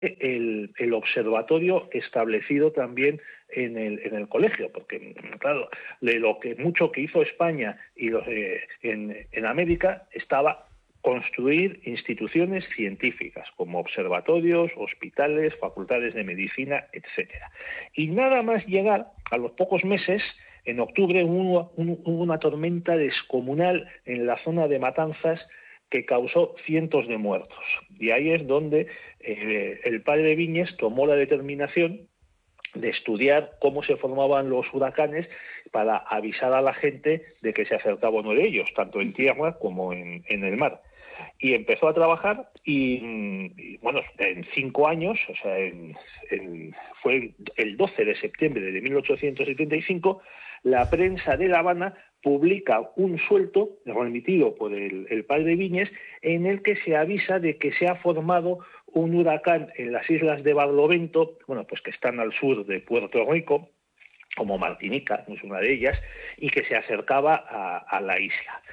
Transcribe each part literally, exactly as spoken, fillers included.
el, el observatorio establecido también en el, en el colegio, porque claro, de lo que mucho que hizo España y los, eh, en, en América estaba construir instituciones científicas como observatorios, hospitales, facultades de medicina, etcétera. Y nada más llegar, a los pocos meses, en octubre hubo, hubo una tormenta descomunal en la zona de Matanzas que causó cientos de muertos. Y ahí es donde eh, el padre Viñes tomó la determinación de estudiar cómo se formaban los huracanes para avisar a la gente de que se acercaba uno de ellos, tanto en tierra como en, en el mar. Y empezó a trabajar y, y bueno, en cinco años, o sea, en, en, fue el doce de septiembre de mil ochocientos setenta y cinco, la prensa de La Habana publica un suelto remitido por el, el padre Viñes en el que se avisa de que se ha formado un huracán en las islas de Barlovento, bueno, pues que están al sur de Puerto Rico, como Martinica, es una de ellas, y que se acercaba a, a la isla.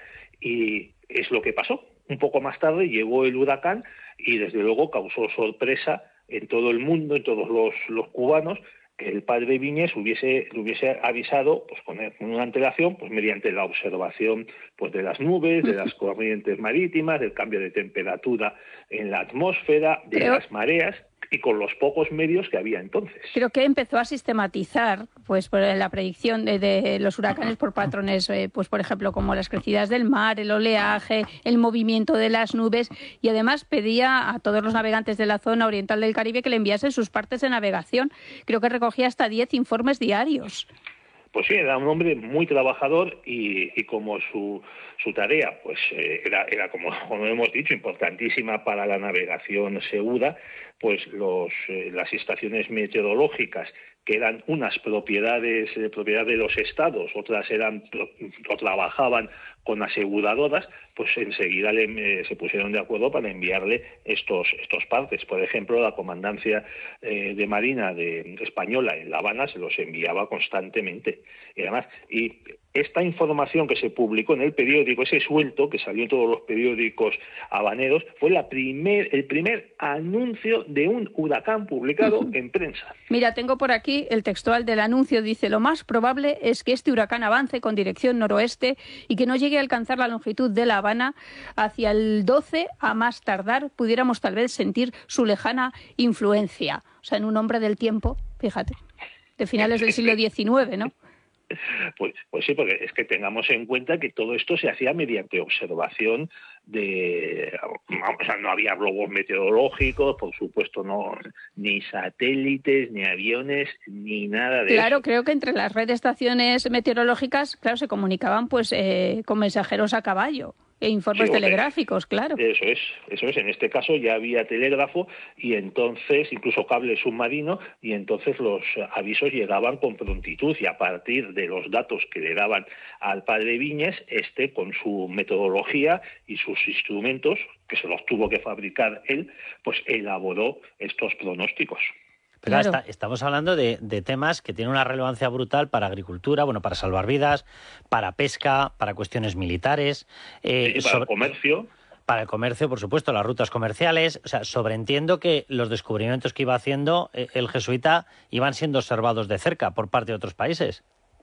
Y es lo que pasó. Un poco más tarde llegó el huracán y desde luego causó sorpresa en todo el mundo, en todos los, los cubanos, que el padre Viñes hubiese, hubiese avisado pues, con una antelación pues, mediante la observación pues, de las nubes, de las corrientes marítimas, del cambio de temperatura en la atmósfera, de Creo... las mareas, y con los pocos medios que había entonces. Creo que empezó a sistematizar pues por la predicción de, de los huracanes por patrones, eh, pues por ejemplo, como las crecidas del mar, el oleaje, el movimiento de las nubes, y además pedía a todos los navegantes de la zona oriental del Caribe que le enviasen sus partes de navegación. Creo que recogía hasta diez informes diarios. Pues sí, era un hombre muy trabajador y, y como su, su tarea pues eh, era, era como, como hemos dicho, importantísima para la navegación segura, pues los, eh, las estaciones meteorológicas, que eran unas propiedades, eh, propiedad de los estados, otras eran o trabajaban con aseguradoras, pues enseguida le, eh, se pusieron de acuerdo para enviarle estos, estos partes. Por ejemplo, la comandancia eh, de Marina de, española en La Habana se los enviaba constantemente. Y además, y esta información que se publicó en el periódico, ese suelto que salió en todos los periódicos habaneros, fue la primer, el primer anuncio de un huracán publicado uh-huh. en prensa. Mira, tengo por aquí el textual del anuncio. Dice: lo más probable es que este huracán avance con dirección noroeste y que no llegue a alcanzar la longitud de La Habana hacia el doce, a más tardar pudiéramos tal vez sentir su lejana influencia. O sea, en un hombre del tiempo, fíjate, de finales del siglo diecinueve, ¿no? Pues, pues sí, porque es que tengamos en cuenta que todo esto se hacía mediante observación de... O sea, no había globos meteorológicos, por supuesto, no, ni satélites, ni aviones, ni nada de claro, eso. Claro, creo que entre las redes de estaciones meteorológicas, claro, se comunicaban pues eh, con mensajeros a caballo. E informes sí, telegráficos, claro. Eso es, eso es. En este caso ya había telégrafo y entonces, incluso cable submarino, y entonces los avisos llegaban con prontitud y a partir de los datos que le daban al padre Viñes, este con su metodología y sus instrumentos, que se los tuvo que fabricar él, pues elaboró estos pronósticos. Pero claro. está, estamos hablando de, de temas que tienen una relevancia brutal para agricultura, bueno, para salvar vidas, para pesca, para cuestiones militares. Eh, sí, para sobre, el comercio. Para el comercio, por supuesto, las rutas comerciales. O sea, sobreentiendo que los descubrimientos que iba haciendo eh, el jesuita iban siendo observados de cerca por parte de otros países.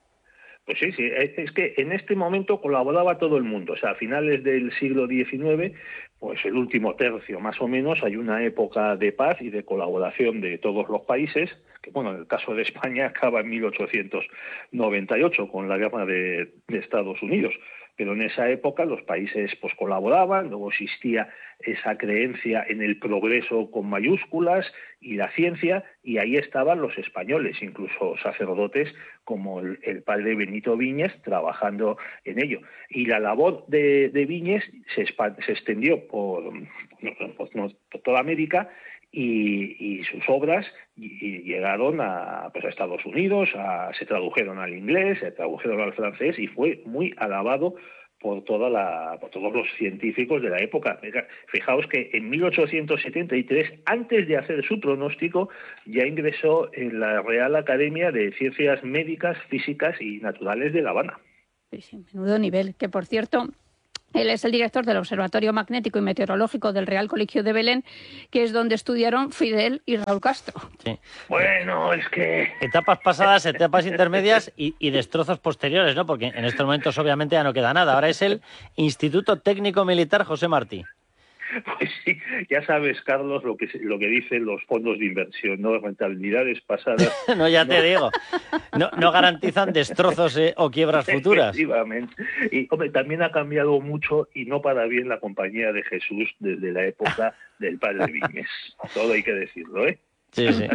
Pues sí, sí, es que en este momento colaboraba todo el mundo. O sea, a finales del siglo diecinueve, pues el último tercio más o menos, hay una época de paz y de colaboración de todos los países, que bueno, en el caso de España acaba en mil ochocientos noventa y ocho con la guerra de, de Estados Unidos. Pero en esa época los países pues colaboraban, luego existía esa creencia en el progreso con mayúsculas y la ciencia, y ahí estaban los españoles, incluso sacerdotes como el, el padre Benito Viñes trabajando en ello. Y la labor de, de Viñes se, se extendió por, por, por toda América, Y, y sus obras y, y llegaron a, pues a Estados Unidos, a, se tradujeron al inglés, se tradujeron al francés y fue muy alabado por toda la, por todos los científicos de la época. Fijaos que en mil ochocientos setenta y tres, antes de hacer su pronóstico, ya ingresó en la Real Academia de Ciencias Médicas, Físicas y Naturales de La Habana. Sí, sí, menudo nivel, que por cierto... Él es el director del Observatorio Magnético y Meteorológico del Real Colegio de Belén, que es donde estudiaron Fidel y Raúl Castro. Sí. Bueno, es que... Etapas pasadas, etapas intermedias y, y destrozos posteriores, ¿no? Porque en estos momentos obviamente ya no queda nada. Ahora es el Instituto Técnico Militar José Martí. Pues sí, ya sabes, Carlos, lo que lo que dicen los fondos de inversión, ¿no? Rentabilidades pasadas. No, ya te no. digo. No, no garantizan destrozos eh, o quiebras futuras. Efectivamente. Y, hombre, también ha cambiado mucho y no para bien la compañía de Jesús desde la época del padre Viñes. Todo hay que decirlo, ¿eh? Sí, sí.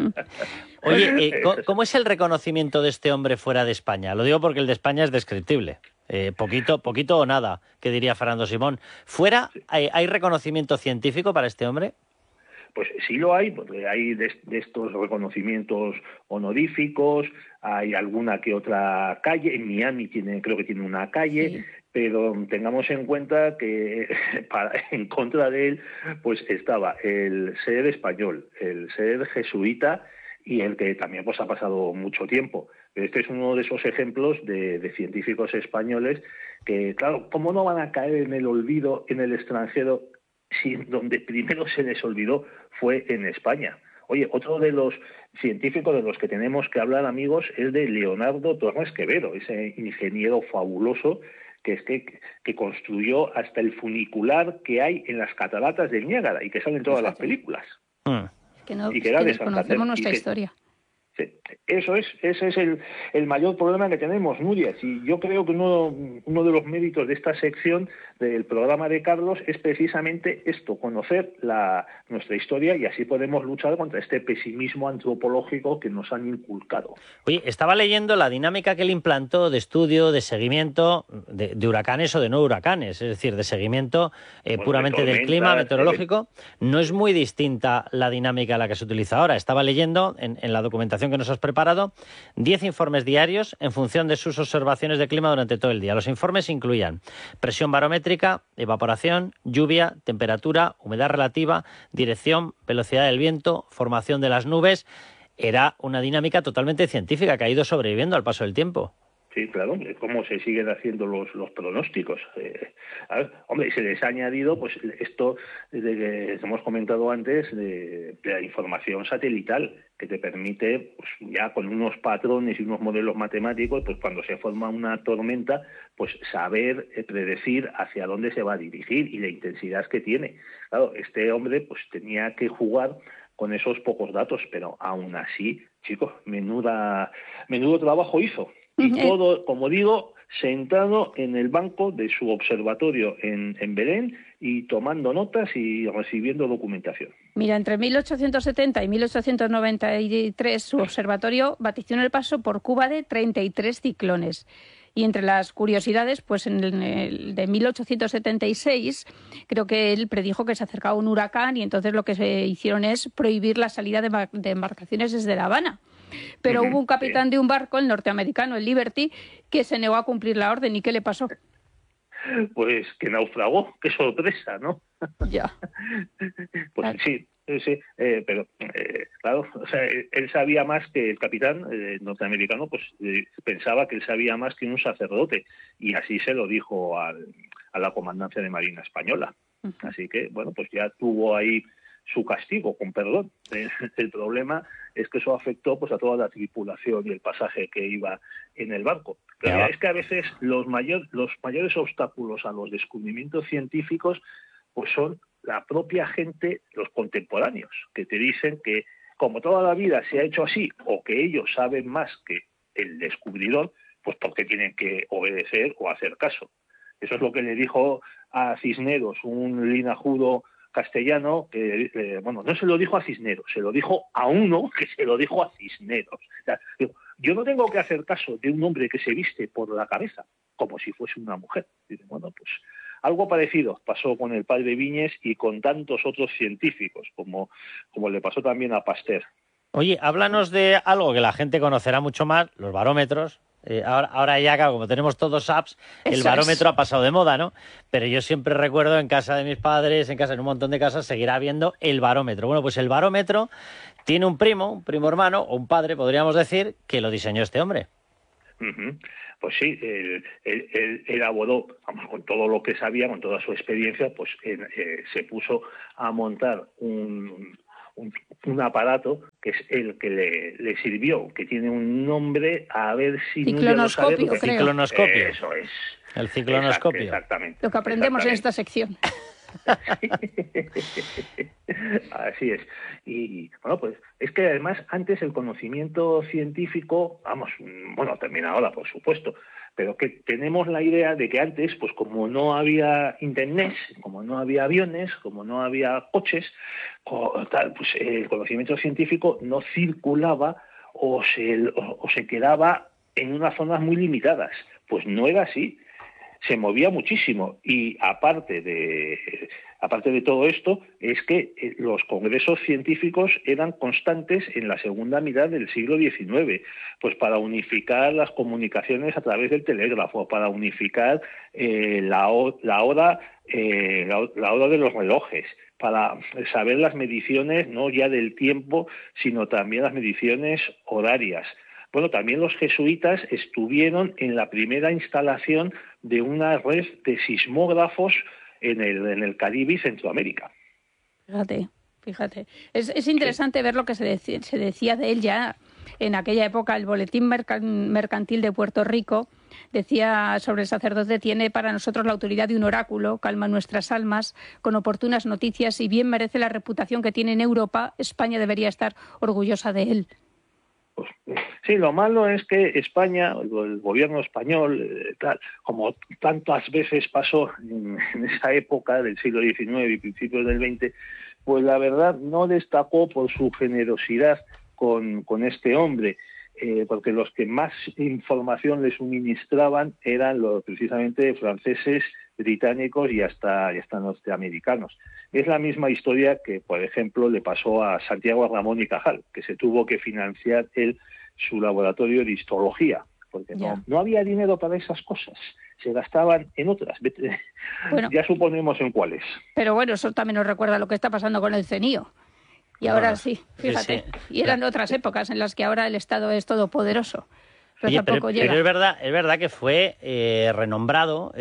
Oye, eh, ¿cómo es el reconocimiento de este hombre fuera de España? Lo digo porque el de España es descriptible. Eh, poquito, poquito o nada, que diría Fernando Simón. ¿Fuera hay, hay reconocimiento científico para este hombre? Pues sí lo hay, porque hay de, de estos reconocimientos honoríficos, hay alguna que otra calle, en Miami tiene, creo que tiene una calle, sí. Pero tengamos en cuenta que para, en contra de él pues estaba el ser español, el ser jesuita y el que también pues ha pasado mucho tiempo. Este es uno de esos ejemplos de, de científicos españoles que, claro, ¿cómo no van a caer en el olvido en el extranjero si donde primero se les olvidó fue en España? Oye, otro de los científicos de los que tenemos que hablar, amigos, es de Leonardo Torres Quevedo, ese ingeniero fabuloso que es que, que construyó hasta el funicular que hay en las cataratas del Niágara y que sale en todas las películas. Mm. Que no, y que era que de desconocemos nuestra que, historia. Sí, eso es, ese es el, el mayor problema que tenemos, Nuria. Y yo creo que uno, uno de los méritos de esta sección del programa de Carlos es precisamente esto, conocer la, nuestra historia y así podemos luchar contra este pesimismo antropológico que nos han inculcado. Oye, estaba leyendo la dinámica que él implantó de estudio, de seguimiento de, de huracanes o de no huracanes, es decir, de seguimiento eh, bueno, puramente de del clima meteorológico. No es muy distinta la dinámica a la que se utiliza ahora. Estaba leyendo en, en la documentación que nos has preparado diez informes diarios en función de sus observaciones de clima durante todo el día. Los informes incluían presión barométrica, evaporación, lluvia, temperatura, humedad relativa, dirección, velocidad del viento, formación de las nubes. Era una dinámica totalmente científica que ha ido sobreviviendo al paso del tiempo. Sí, claro, cómo se siguen haciendo los, los pronósticos. Eh, a ver, hombre, se les ha añadido pues esto de que hemos comentado antes de, de la información satelital que te permite pues ya con unos patrones y unos modelos matemáticos, pues cuando se forma una tormenta, pues saber eh, predecir hacia dónde se va a dirigir y la intensidad que tiene. Claro, este hombre pues tenía que jugar con esos pocos datos, pero aún así, chicos, menuda menudo trabajo hizo. Y todo, como digo, sentado en el banco de su observatorio en, en Belén y tomando notas y recibiendo documentación. Mira, entre mil ochocientos setenta y mil ochocientos noventa y tres su observatorio vaticinó el paso por Cuba de treinta y tres ciclones. Y entre las curiosidades, pues en el de mil ochocientos setenta y seis creo que él predijo que se acercaba un huracán y entonces lo que se hicieron es prohibir la salida de, de embarcaciones desde La Habana. Pero hubo un capitán de un barco, el norteamericano, el Liberty, que se negó a cumplir la orden. ¿Y qué le pasó? Pues que naufragó. ¡Qué sorpresa!, ¿no? Ya. Pues sí, sí, eh, pero eh, claro, o sea, él sabía más que el capitán eh, norteamericano, pues eh, pensaba que él sabía más que un sacerdote y así se lo dijo al, a la comandancia de Marina Española. Uh-huh. Así que, bueno, pues ya tuvo ahí su castigo, con perdón. El, el problema es que eso afectó pues a toda la tripulación y el pasaje que iba en el barco. Pero ya es que a veces los, mayor, los mayores obstáculos a los descubrimientos científicos pues son la propia gente, los contemporáneos, que te dicen que como toda la vida se ha hecho así o que ellos saben más que el descubridor, pues porque tienen que obedecer o hacer caso. Eso es lo que le dijo a Cisneros, un linajudo castellano, que eh, bueno, no se lo dijo a Cisneros, se lo dijo a uno que se lo dijo a Cisneros. O sea, yo, yo no tengo que hacer caso de un hombre que se viste por la cabeza como si fuese una mujer. Y, bueno, pues algo parecido pasó con el padre Viñes y con tantos otros científicos, como, como le pasó también a Pasteur. Oye, háblanos de algo que la gente conocerá mucho más, los barómetros. Eh, ahora, ahora ya, claro, como tenemos todos apps, el Eso barómetro es. ha pasado de moda, ¿no? Pero yo siempre recuerdo en casa de mis padres, en casa en un montón de casas, seguirá habiendo el barómetro. Bueno, pues el barómetro tiene un primo, un primo hermano, o un padre, podríamos decir, que lo diseñó este hombre. Uh-huh. Pues sí, él, él, él elaboró, vamos, con todo lo que sabía, con toda su experiencia, pues él, eh, se puso a montar un, un, un aparato que es el que le, le sirvió, que tiene un nombre, a ver si Ciclonoscopio, no lo sabe, creo. Ciclonoscopio. Eso es. El ciclonoscopio. Exactamente. Lo que aprendemos en esta sección. Así es. Y bueno, pues es que además antes el conocimiento científico, vamos, bueno, también ahora, por supuesto, pero que tenemos la idea de que antes, pues como no había internet, como no había aviones, como no había coches, tal, pues el conocimiento científico no circulaba o se, o, o se quedaba en unas zonas muy limitadas. Pues no era así. Se movía muchísimo y aparte de aparte de todo esto es que los congresos científicos eran constantes en la segunda mitad del siglo diecinueve, pues para unificar las comunicaciones a través del telégrafo, para unificar eh, la, la hora eh, la, la hora de los relojes, para saber las mediciones no ya del tiempo, sino también las mediciones horarias. Bueno, también los jesuitas estuvieron en la primera instalación de una red de sismógrafos en el, en el Caribe y Centroamérica. Fíjate, fíjate. Es, es interesante sí. ver lo que se decía, se decía de él ya en aquella época. El Boletín Mercantil de Puerto Rico decía sobre el sacerdote: tiene para nosotros la autoridad de un oráculo, calma nuestras almas con oportunas noticias y bien merece la reputación que tiene en Europa. España debería estar orgullosa de él. Pues, sí, lo malo es que España, el gobierno español, eh, tal, como tantas veces pasó en, en esa época del siglo diecinueve y principios del veinte, pues la verdad no destacó por su generosidad con, con este hombre, eh, porque los que más información le suministraban eran los precisamente franceses, británicos y hasta, y hasta norteamericanos. Es la misma historia que, por ejemplo, le pasó a Santiago Ramón y Cajal, que se tuvo que financiar él su laboratorio de histología, porque yeah. no, no había dinero para esas cosas, se gastaban en otras, bueno, ya suponemos en cuáles. Pero bueno, eso también nos recuerda lo que está pasando con el CENIO. Y ahora bueno, sí, fíjate, sí, sí. y eran otras épocas en las que ahora el Estado es todopoderoso. Pero, Oye, pero, pero es verdad, es verdad que fue eh, renombrado.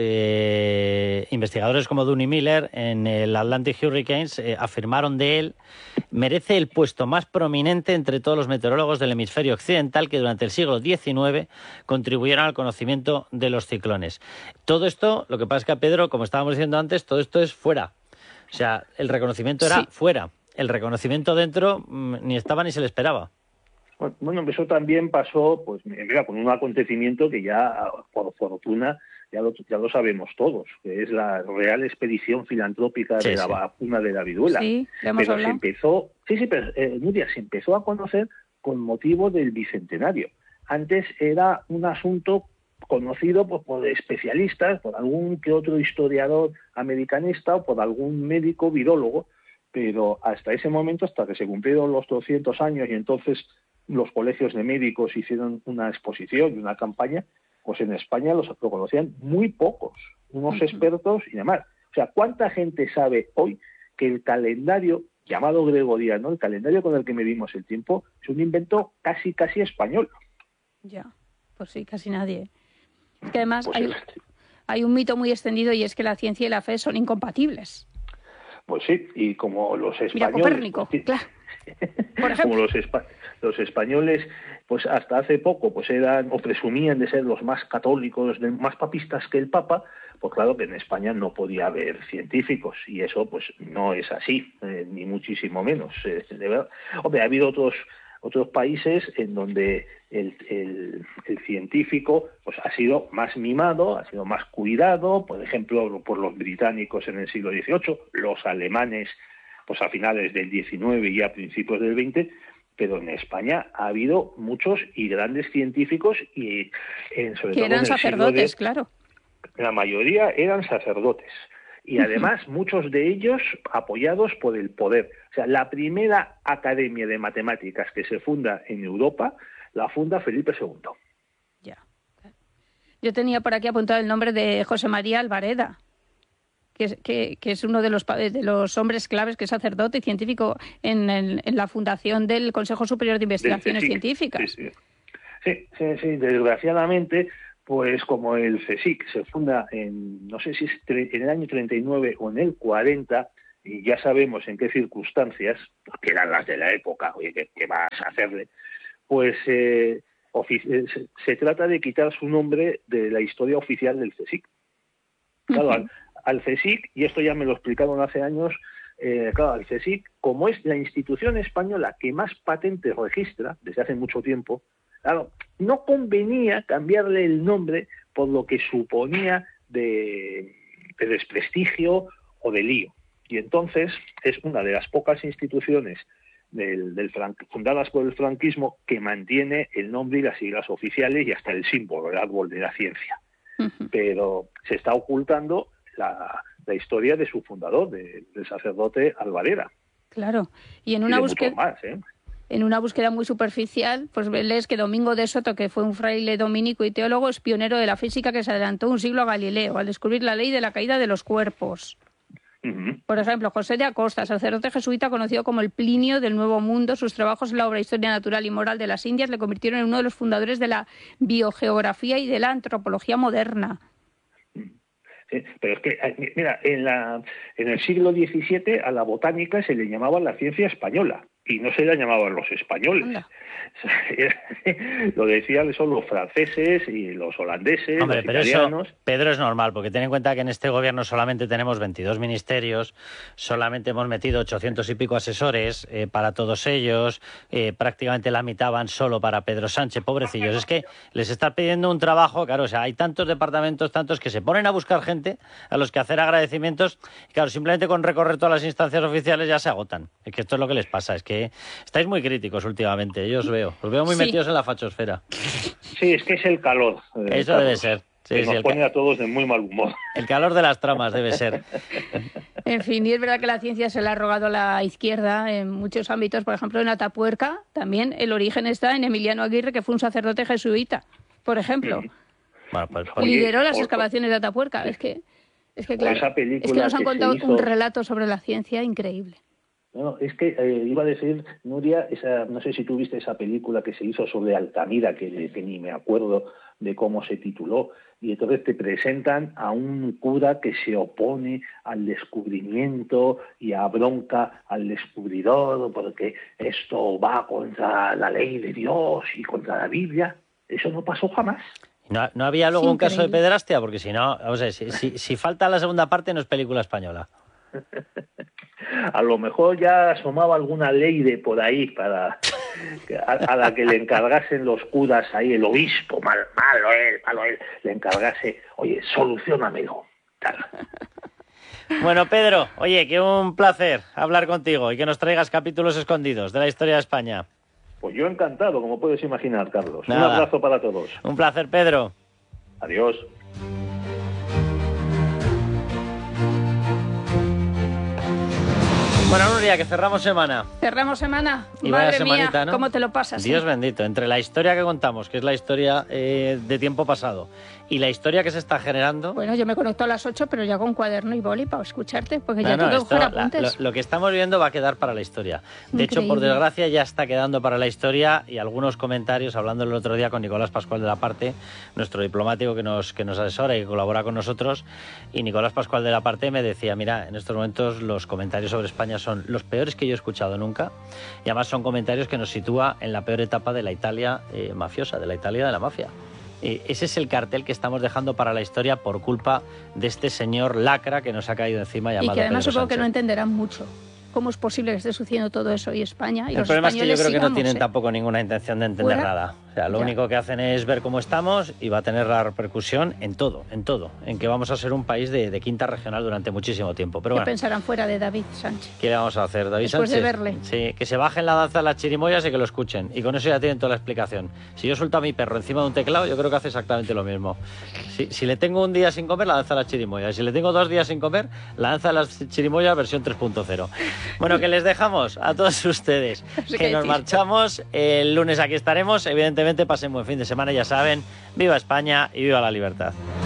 Eh, investigadores como Dunny Miller en el Atlantic Hurricanes eh, afirmaron de él: merece el puesto más prominente entre todos los meteorólogos del hemisferio occidental que durante el siglo diecinueve contribuyeron al conocimiento de los ciclones. Todo esto, lo que pasa es que a Pedro, como estábamos diciendo antes, todo esto es fuera. O sea, el reconocimiento era sí. fuera. El reconocimiento dentro mmm, ni estaba ni se le esperaba. Bueno, eso también pasó, pues mira, con un acontecimiento que ya, por fortuna, ya lo, ya lo sabemos todos, que es la Real Expedición Filantrópica sí, de la sí. vacuna de la viruela. Sí, pero hablado. se empezó, sí, sí, pero eh, Nuria, se empezó a conocer con motivo del bicentenario. Antes era un asunto conocido pues, por especialistas, por algún que otro historiador americanista o por algún médico virólogo, pero hasta ese momento, hasta que se cumplieron los doscientos años y entonces los colegios de médicos hicieron una exposición y una campaña, pues en España los, lo conocían muy pocos, unos uh-huh. expertos y demás. O sea, ¿cuánta gente sabe hoy que el calendario llamado gregoriano, el calendario con el que medimos el tiempo, es un invento casi, casi español? Ya, pues sí, casi nadie. Es que además pues hay, hay un mito muy extendido y es que la ciencia y la fe son incompatibles. Pues sí, y como los españoles... Mira, Copérnico, pues, claro. Por ejemplo. Como los, espa- los españoles, pues hasta hace poco, pues eran o presumían de ser los más católicos, de, más papistas que el Papa, pues claro que en España no podía haber científicos, y eso pues no es así, eh, ni muchísimo menos. Eh, de verdad. Hombre, ha habido otros otros países en donde el, el, el científico pues ha sido más mimado, ha sido más cuidado, por ejemplo, por los británicos en el siglo dieciocho, los alemanes pues a finales del diecinueve y a principios del veinte, pero en España ha habido muchos y grandes científicos y en, sobre que todo eran en el sacerdotes, siglo de, claro. La mayoría eran sacerdotes. Y además muchos de ellos apoyados por el poder. O sea, la primera academia de matemáticas que se funda en Europa la funda Felipe segundo. Ya. Yo tenía por aquí apuntado el nombre de José María Albareda, que es, que, que es uno de los, de los hombres claves, que es sacerdote y científico en, en, en la fundación del Consejo Superior de Investigaciones sí, Científicas. Sí, sí. Sí, sí, sí, desgraciadamente, pues como el CSIC se funda en, no sé si es en el año treinta y nueve o en el cuarenta, y ya sabemos en qué circunstancias, que eran las de la época, oye, ¿qué, qué vas a hacerle? Pues eh, se, se trata de quitar su nombre de la historia oficial del CSIC. Claro, uh-huh. al, al CSIC, y esto ya me lo explicaron hace años, eh, claro, al CSIC, como es la institución española que más patentes registra desde hace mucho tiempo, claro, no convenía cambiarle el nombre por lo que suponía de, de desprestigio o de lío. Y entonces es una de las pocas instituciones del, del fundadas por el franquismo que mantiene el nombre y las siglas oficiales y hasta el símbolo, el árbol de la ciencia. Uh-huh. Pero se está ocultando la, la historia de su fundador, de, del sacerdote Alvareda. Claro, y en una y búsqueda... más, ¿eh? En una búsqueda muy superficial, pues lees que Domingo de Soto, que fue un fraile dominico y teólogo, es pionero de la física que se adelantó un siglo a Galileo al descubrir la ley de la caída de los cuerpos. Uh-huh. Por ejemplo, José de Acosta, sacerdote jesuita conocido como el Plinio del Nuevo Mundo, sus trabajos en la obra Historia Natural y Moral de las Indias le convirtieron en uno de los fundadores de la biogeografía y de la antropología moderna. Sí, pero es que, mira, en, la, en el siglo diecisiete a la botánica se le llamaba la ciencia española y no se la llamaban los españoles. Lo decían son los franceses y los holandeses, Hombre, los pero italianos. Eso, Pedro, es normal, porque ten en cuenta que en este gobierno solamente tenemos veintidós ministerios, solamente hemos metido ochocientos y pico asesores eh, para todos ellos, eh, prácticamente la mitad van solo para Pedro Sánchez, pobrecillos. Es que les está pidiendo un trabajo, claro, o sea, hay tantos departamentos, tantos que se ponen a buscar gente a los que hacer agradecimientos, y claro, simplemente con recorrer todas las instancias oficiales ya se agotan. Es que esto es lo que les pasa, es que estáis muy críticos últimamente, yo os veo, os veo muy sí. metidos en la fachosfera. Sí, es que es el calor. Eh, Eso Carlos, debe ser. Sí, que sí, nos el pone a todos de muy mal humor. El calor de las tramas debe ser. En fin, y es verdad que la ciencia se la ha rogado a la izquierda en muchos ámbitos, por ejemplo en Atapuerca, también el origen está en Emiliano Aguirre, que fue un sacerdote jesuita, por ejemplo. Mm. Bueno, pues, pues, lideró oye, las por, excavaciones de Atapuerca. Sí. Es que, es que claro, esa es que nos han que contado hizo... un relato sobre la ciencia increíble. No, es que eh, iba a decir, Nuria, esa, no sé si tú viste esa película que se hizo sobre Altamira, que, que ni me acuerdo de cómo se tituló, y entonces te presentan a un cura que se opone al descubrimiento y a bronca al descubridor, porque esto va contra la ley de Dios y contra la Biblia. Eso no pasó jamás. ¿No, no había luego sí, un caso de pederastia? Porque si no, o sea, si, si, si falta la segunda parte no es película española. A lo mejor ya asomaba alguna ley de por ahí para a, a la que le encargasen los curas ahí, el obispo, mal, malo él, malo él, le encargase, oye, solucionamelo. Tal. Bueno, Pedro, oye, que un placer hablar contigo y que nos traigas capítulos escondidos de la historia de España. Pues yo encantado, como puedes imaginar, Carlos. Nada. Un abrazo para todos. Un placer, Pedro. Adiós. Bueno, Nuria, que cerramos semana. Cerramos semana. Y Madre vaya semanita, mía, ¿no? ¿cómo te lo pasas? Dios ¿eh? bendito. Entre la historia que contamos, que es la historia eh, de tiempo pasado, y la historia que se está generando... Bueno, yo me conecto a las ocho, pero ya con cuaderno y boli para escucharte, porque no, ya no, tengo que coger la, apuntes. Lo, lo que estamos viendo va a quedar para la historia. De Increíble. hecho, por desgracia, ya está quedando para la historia, y algunos comentarios, hablando el otro día con Nicolás Pascual de la Parte, nuestro diplomático que nos, que nos asesora y que colabora con nosotros, y Nicolás Pascual de la Parte me decía, mira, en estos momentos los comentarios sobre España son los peores que yo he escuchado nunca, y además son comentarios que nos sitúa en la peor etapa de la Italia eh, mafiosa, de la Italia de la mafia. Eh, ese es el cartel que estamos dejando para la historia por culpa de este señor lacra que nos ha caído encima llamado Y que además Pedro supongo Sánchez. que no entenderán mucho. ¿Cómo es posible que esté sucediendo todo eso y España y el los problema es que yo creo sigamos, que no tienen ¿eh? tampoco ninguna intención de entender ¿Fuera? nada. O sea, lo Ya. único que hacen es ver cómo estamos y va a tener la repercusión en todo, en todo. En que vamos a ser un país de, de quinta regional durante muchísimo tiempo. Pero ¿Qué bueno, pensarán fuera de David Sánchez? ¿qué le vamos a hacer, David Después Sánchez? de verle. Sí, que se bajen la danza de las chirimoyas y que lo escuchen. Y con eso ya tienen toda la explicación. Si yo suelto a mi perro encima de un teclado, yo creo que hace exactamente lo mismo. Si, si le tengo un día sin comer, la danza de las chirimoyas. Si le tengo dos días sin comer, la danza de las chirimoyas versión tres punto cero. Bueno, que les dejamos a todos ustedes. No sé Que qué nos decir. marchamos. El lunes aquí estaremos. Evidentemente, pasen buen fin de semana. Ya saben, viva España y viva la libertad.